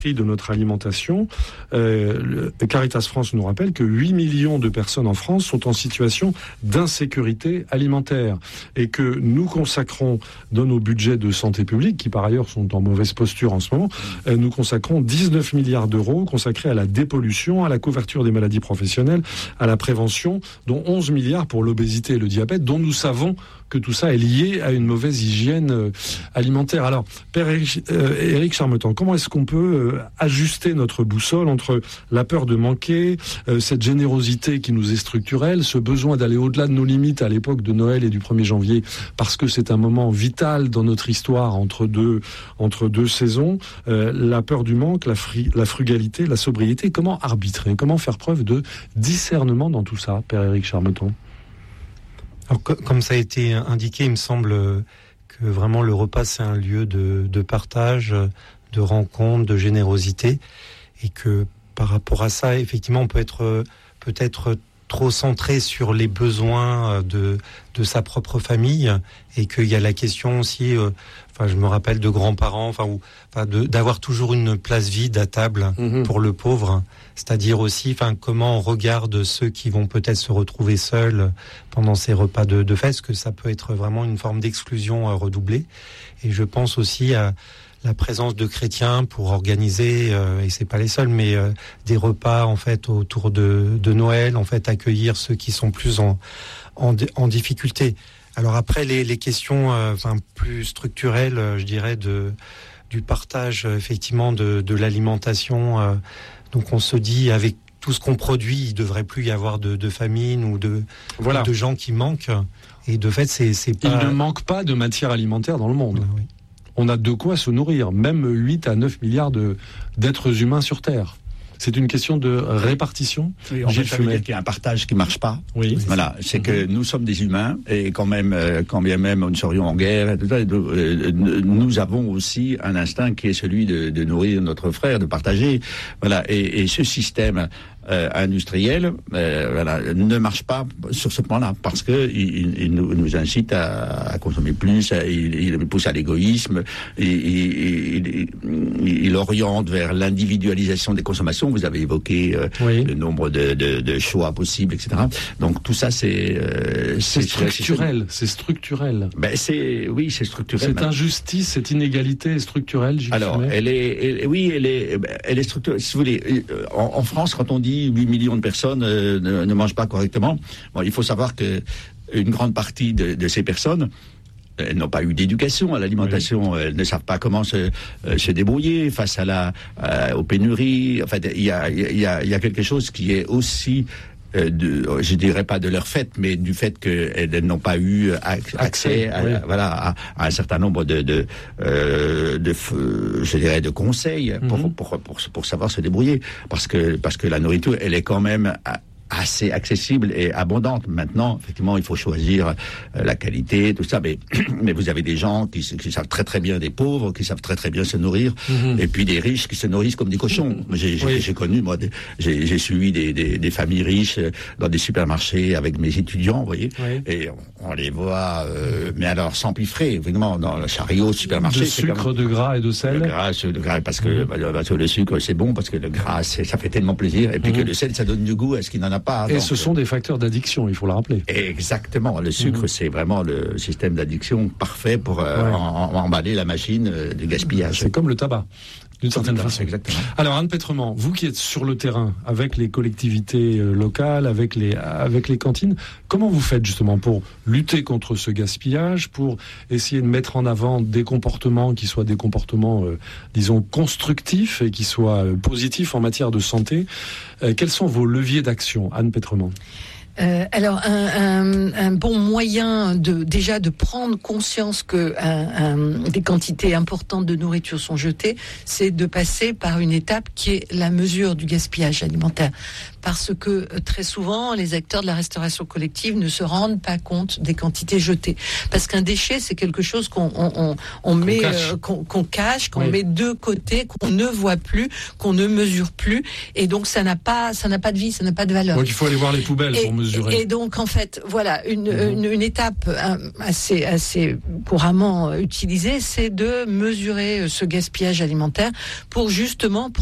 de notre alimentation, Caritas France nous rappelle que 8 millions de personnes en France sont en situation d'insécurité alimentaire et que nous consacrons dans nos budgets de santé publique, qui par ailleurs sont en mauvaise posture en ce moment, nous consacrons 19 milliards d'euros consacrés à la dépollution, à la couverture des maladies professionnelles, à la prévention, dont 11 milliards pour l'obésité et le diabète, dont nous savons que tout ça est lié à une mauvaise hygiène alimentaire. Alors, Père Éric Charmetan, comment est-ce qu'on peut ajuster notre boussole entre la peur de manquer, cette générosité qui nous est structurelle, ce besoin d'aller au-delà de nos limites à l'époque de Noël et du 1er janvier, parce que c'est un moment vital dans notre histoire entre deux saisons, la peur du manque, la frugalité, la sobriété. Comment arbitrer, comment faire preuve de discernement dans tout ça, Père Éric Charmetan? Alors, comme ça a été indiqué, il me semble que vraiment le repas, c'est un lieu de partage, de rencontre, de générosité, et que par rapport à ça, effectivement, on peut être peut-être trop centré sur les besoins de sa propre famille, et qu'il y a la question aussi, je me rappelle de grands-parents, d'avoir toujours une place vide à table pour le pauvre, c'est-à-dire aussi, comment on regarde ceux qui vont peut-être se retrouver seuls pendant ces repas de fête, parce que ça peut être vraiment une forme d'exclusion redoublée. Et je pense aussi à la présence de chrétiens pour organiser, et c'est pas les seuls, mais des repas en fait autour de Noël, en fait accueillir ceux qui sont plus en difficulté. Alors après les questions plus structurelles, je dirais du partage effectivement de l'alimentation. Donc on se dit avec tout ce qu'on produit, il devrait plus y avoir de famine ou de gens qui manquent. Et de fait, c'est pas. Il ne manque pas de matière alimentaire dans le monde. Oui. On a de quoi se nourrir, même 8 à 9 milliards d'êtres humains sur Terre. C'est une question de répartition. Oui, en fait, ça veut dire qu'il y a un partage qui marche pas. Oui. Voilà, c'est que nous sommes des humains et quand bien même nous serions en guerre, nous avons aussi un instinct qui est celui de nourrir notre frère, de partager. Voilà, et ce système industriel, ne marche pas sur ce point-là parce que il nous incite à consommer plus, il pousse à l'égoïsme, il oriente vers l'individualisation des consommations. Vous avez évoqué le nombre de choix possibles, etc. Donc tout ça, c'est structurel. C'est structurel. Ben c'est structurel. Cette injustice, cette inégalité est structurelle. Alors, elle est structurelle. Si vous voulez, en France, quand on dit 8 millions de personnes ne mangent pas correctement, il faut savoir que une grande partie de ces personnes elles n'ont pas eu d'éducation à l'alimentation, elles ne savent pas comment se débrouiller face aux pénuries. En fait, il y a quelque chose qui est aussi je dirais pas de leur fait, mais du fait qu'elles n'ont pas eu accès à un certain nombre de conseils pour savoir se débrouiller, parce que la nourriture, elle est quand même assez accessible et abondante. Maintenant, effectivement, il faut choisir la qualité, tout ça, mais vous avez des gens qui savent très très bien, des pauvres qui savent très très bien se nourrir, et puis des riches qui se nourrissent comme des cochons. J'ai connu, moi, j'ai suivi des familles riches dans des supermarchés avec mes étudiants, vous voyez, et on les voit, mais alors sans piffrer, évidemment, dans le chariot supermarché. De sucre, de gras et de sel. De gras, parce que le sucre, c'est bon, parce que le gras, ça fait tellement plaisir, et puis que le sel, ça donne du goût à ce qu'il n'en a pas. Et ce sont des facteurs d'addiction, il faut le rappeler. Exactement. Le sucre, c'est vraiment le système d'addiction parfait pour emballer la machine du gaspillage. C'est comme le tabac, d'une certaine façon. Exactement. Alors, Anne Pétrement, vous qui êtes sur le terrain, avec les collectivités locales, avec les cantines, comment vous faites justement pour lutter contre ce gaspillage, pour essayer de mettre en avant des comportements qui soient des comportements, disons, constructifs et qui soient positifs en matière de santé? Quels sont vos leviers d'action, Anne Pétrement? Alors, un bon moyen déjà de prendre conscience que des quantités importantes de nourriture sont jetées, c'est de passer par une étape qui est la mesure du gaspillage alimentaire. parce que très souvent, les acteurs de la restauration collective ne se rendent pas compte des quantités jetées. Parce qu'un déchet, c'est quelque chose qu'on cache, qu'on met de côté, qu'on ne voit plus, qu'on ne mesure plus, et donc ça n'a pas de vie, ça n'a pas de valeur. Donc il faut aller voir les poubelles pour mesurer. Et donc en fait, voilà, une étape assez couramment utilisée, c'est de mesurer ce gaspillage alimentaire pour justement